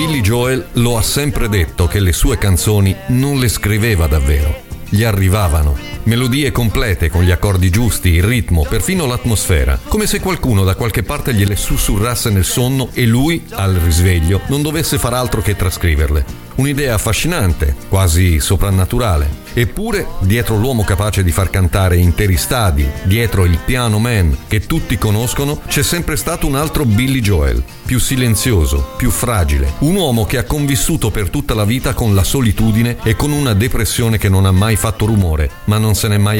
Billy Joel lo ha sempre detto che le sue canzoni non le scriveva davvero, gli arrivavano. Melodie complete con gli accordi giusti, il ritmo, perfino l'atmosfera, come se qualcuno da qualche parte gliele sussurrasse nel sonno e lui, al risveglio, non dovesse far altro che trascriverle. Un'idea affascinante, quasi soprannaturale. Eppure, dietro l'uomo capace di far cantare interi stadi, dietro il Piano Man che tutti conoscono, c'è sempre stato un altro Billy Joel, più silenzioso, più fragile. Un uomo che ha convissuto per tutta la vita con la solitudine e con una depressione che non ha mai fatto rumore, ma non se n'è mai